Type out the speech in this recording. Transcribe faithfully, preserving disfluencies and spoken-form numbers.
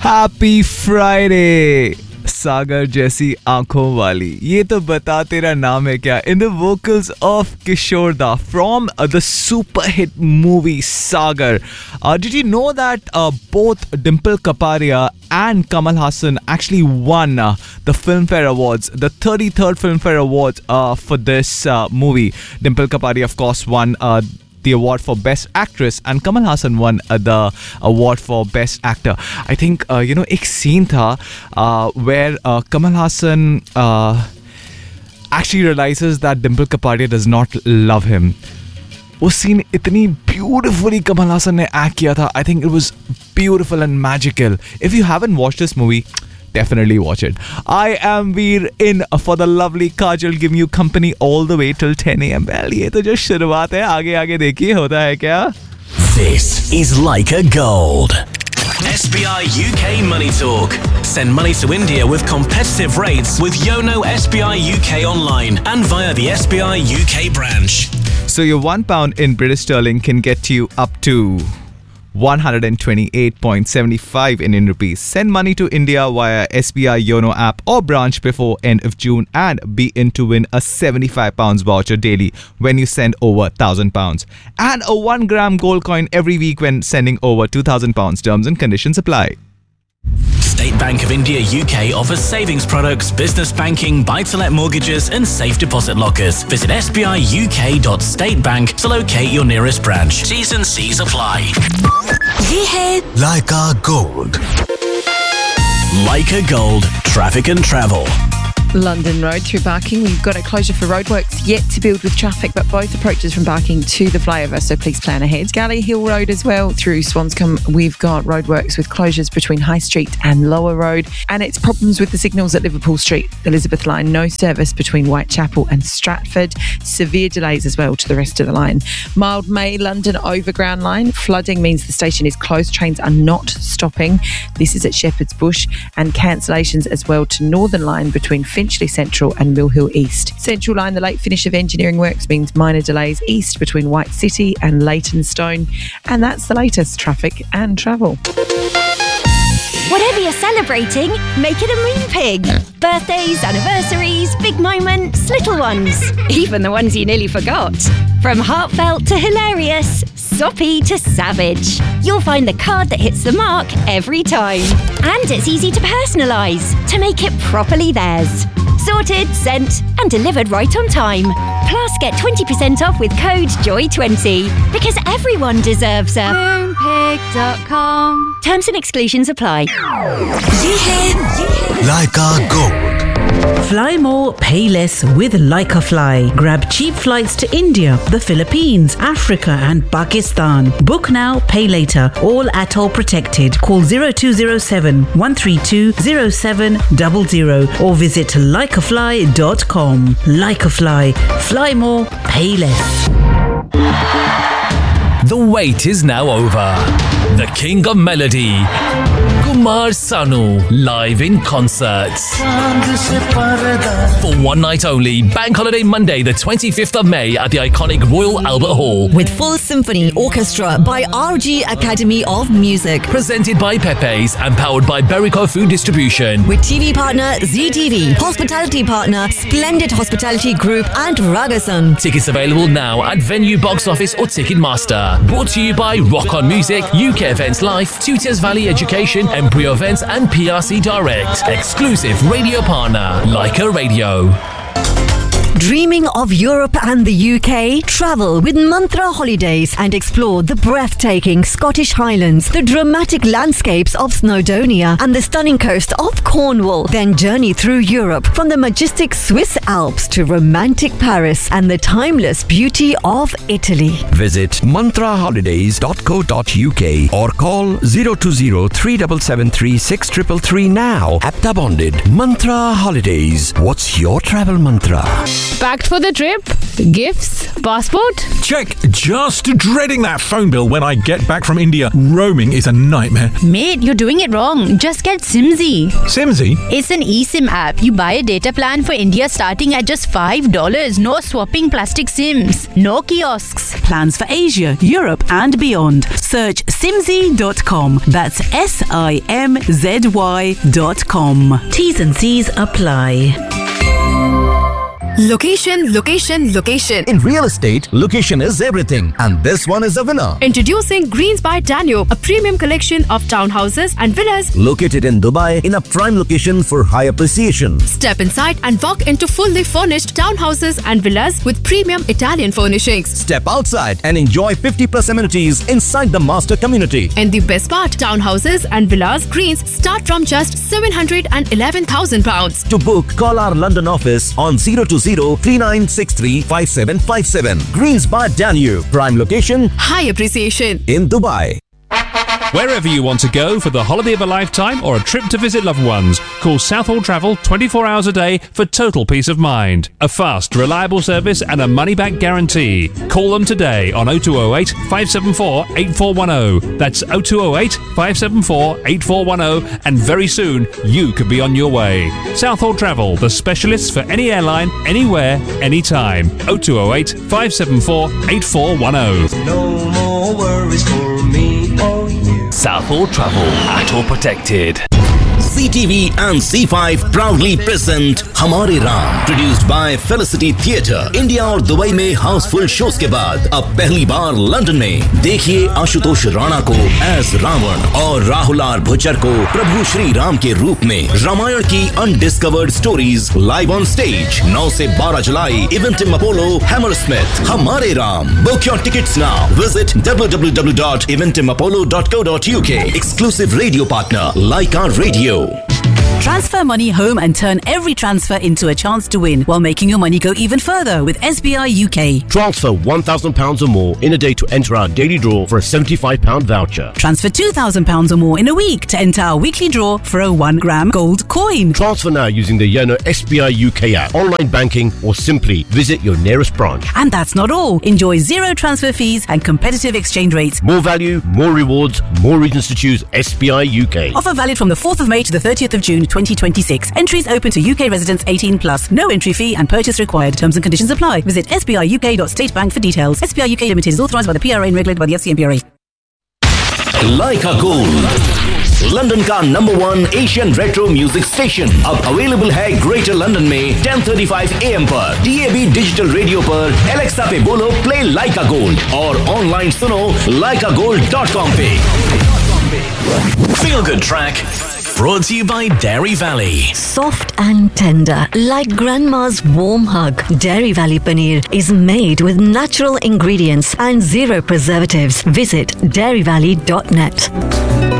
Happy Friday सागर जैसी आंखों वाली, ये तो बता तेरा नाम है क्या, इन द वोकल्स ऑफ किशोर दा from the super hit movie Sagar. Uh, did you know that uh, both Dimple Kapadia and Kamal Haasan actually won uh, the Filmfare Awards, the thirty-third Filmfare Awards uh, for this uh, movie? Dimple Kapadia, of course, won uh, the award for Best Actress, and Kamal Haasan won uh, the award for Best Actor. I think uh, you know एक scene था uh, where uh, Kamal Haasan uh, actually realizes that Dimple Kapadia does not love him. वो scene इतनी beautifully Kamal Haasan ने act किया था. I think it was beautiful and magical. If you haven't watched this movie, definitely watch it. I am Veer in for the lovely Kajal giving you company all the way till ten a.m. Well, ये तो जो शुरुआत है, आगे आगे देखिए होता है क्या. This is Leica Gold. S B I U K Money Talk. Send money to India with competitive rates with Yono S B I U K online and via the S B I U K branch. So your one pound in British sterling can get you up to one hundred twenty-eight point seven five Indian rupees. Send money to India via S B I Yono app or branch before end of June and be in to win a seventy-five pounds voucher daily when you send over one thousand pounds. And a one gram gold coin every week when sending over two thousand pounds. Terms and conditions apply. State Bank of India U K offers savings products, business banking, buy-to-let mortgages and safe deposit lockers. Visit s b i u k dot state bank to locate your nearest branch. T's and C's apply. ये है Leica Gold. Leica Gold. Traffic and travel. London Road through Barking. We've got a closure for roadworks yet to build with traffic, but both approaches from Barking to the flyover, so please plan ahead. Galley Hill Road as well through Swanscombe. We've got roadworks with closures between High Street and Lower Road, and it's problems with the signals at Liverpool Street, Elizabeth Line. No service between Whitechapel and Stratford. Severe delays as well to the rest of the line. Mildmay London Overground Line. Flooding means the station is closed. Trains are not stopping. This is at Shepherd's Bush, and cancellations as well to Northern Line between Finchley Central and Mill Hill East. Central Line, the late finish of engineering works means minor delays east between White City and Leytonstone. And that's the latest traffic and travel. Whatever you're celebrating, make it a Moonpig. Birthdays, anniversaries, big moments, little ones. Even the ones you nearly forgot. From heartfelt to hilarious, soppy to savage. You'll find the card that hits the mark every time. And it's easy to personalise, to make it properly theirs. Sorted, sent and delivered right on time. Plus get twenty percent off with code joy twenty. Because everyone deserves a moonpig dot com. Terms and exclusions apply. ये है Leica Gold. Fly more, pay less with Leica Fly. Grab cheap flights to India, the Philippines, Africa and Pakistan. Book now, pay later. All atoll protected. Call zero two zero seven, one three two, zero seven zero zero or visit leica fly dot com. Leica Fly. Fly more, pay less. The wait is now over. The King of Melody, Kumar Sanu, live in concert. For one night only, Bank Holiday Monday, the twenty-fifth of May at the iconic Royal Albert Hall. With full symphony orchestra by R G Academy of Music. Presented by Pepe's and powered by Berico Food Distribution. With T V partner Z T V, hospitality partner Splendid Hospitality Group and Ragasan. Tickets available now at Venue Box Office or Ticketmaster. Brought to you by Rock On Music, U K Events Life, Tutors Valley Education, Embryo Events and P R C Direct. Exclusive radio partner, Leica Radio. Dreaming of Europe and the U K? Travel with Mantra Holidays and explore the breathtaking Scottish Highlands, the dramatic landscapes of Snowdonia and the stunning coast of Cornwall. Then journey through Europe from the majestic Swiss Alps to romantic Paris and the timeless beauty of Italy. Visit mantra holidays dot co dot u k or call zero two zero, three seven seven three, six three three now. Apta bonded. Mantra Holidays. What's your travel mantra? Packed for the trip? Gifts? Passport? Check. Just dreading that phone bill when I get back from India. Roaming is a nightmare. Mate, you're doing it wrong. Just get Simzy. Simzy? It's an eSIM app. You buy a data plan for India starting at just five dollars. No swapping plastic SIMs. No kiosks. Plans for Asia, Europe and beyond. Search simzy dot com. That's S I M Z Y dot com. T's and C's apply. Location, location, location. In real estate, location is everything. And this one is a winner. Introducing Greens by Danube, a premium collection of townhouses and villas located in Dubai in a prime location for high appreciation. Step inside and walk into fully furnished townhouses and villas with premium Italian furnishings. Step outside and enjoy fifty plus amenities inside the master community. And the best part, townhouses and villas Greens start from just seven hundred eleven thousand pounds. To book, call our London office on zero two zero three nine six three five seven five seven. Greens by Danube. Prime location. High appreciation. In Dubai. Wherever you want to go for the holiday of a lifetime or a trip to visit loved ones, call Southall Travel twenty-four hours a day for total peace of mind. A fast, reliable service and a money-back guarantee. Call them today on oh two oh eight, five seven four, eight four one oh. That's oh two oh eight, five seven four, eight four one oh, and very soon you could be on your way. Southall Travel, the specialists for any airline, anywhere, anytime. oh two oh eight, five seven four, eight four one oh. No more worries for me or you. Southall Travel, at or protected. C T V and C five proudly present हमारे Ram, produced by Felicity Theatre. India और Dubai में Housefull shows के बाद अब पहली बार London में देखिए आशुतोष राणा को एज रावण और राहुल आर भुच्चर को प्रभु श्री राम के रूप में रामायण की undiscovered stories live on stage नौ से बारह जुलाई इवेंटिम अपोलो हैमरस्मिथ. हमारे Ram. Book your tickets now. Visit w w w dot eventim apollo dot co dot u k. Exclusive radio partner Leica Radio. Transfer money home and turn every transfer into a chance to win while making your money go even further with S B I U K. Transfer one thousand pounds or more in a day to enter our daily draw for a seventy-five pound voucher. Transfer two thousand pounds or more in a week to enter our weekly draw for a one gram gold coin. Transfer now using the Yono S B I U K app, online banking, or simply visit your nearest branch. And that's not all. Enjoy zero transfer fees and competitive exchange rates. More value, more rewards, more reasons to choose S B I U K. Offer valid from the fourth of May to the thirtieth of June twenty twenty-six. Entries open to U K residents eighteen plus. No entry fee and purchase required. Terms and conditions apply. Visit s b i u k dot state bank for details. S B I U K Limited is authorised by the P R A and regulated by the F C M P R A. Leica Gold, London का number one Asian retro music station अब available है greater London में ten thirty five A M पर, D A B digital radio पर, Alexa पे बोलो play लाइका gold और online सुनो लाइका गोल्ड डॉट कॉम पे. Feel Good Track, brought to you by Dairy Valley. Soft and tender, like grandma's warm hug. Dairy Valley Paneer is made with natural ingredients and zero preservatives. Visit dairy valley dot net.